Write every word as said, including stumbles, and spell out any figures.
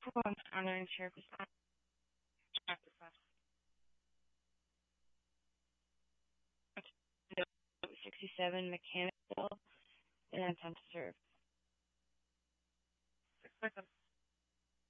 One honoring sheriff is sixty-seven mechanical and time to serve.